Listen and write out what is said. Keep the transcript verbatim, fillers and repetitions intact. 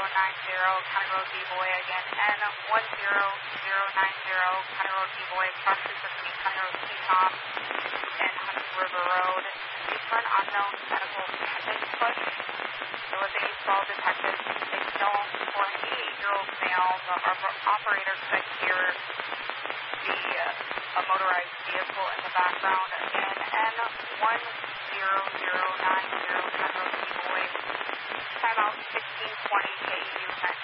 nine zero, County Road D-Boy again, N one zero zero nine zero, County Road D-Boy, cross three fifteen, County Road T-Tom, and Hunting River Road. These for an unknown medical attendant push. There was a fall detected signal for an eighty-eight-year-old male. The operator could hear the uh, a motorized vehicle in the background. Again, N one zero zero nine zero, County Road D-Boy. Timeout sixteen twenty, K U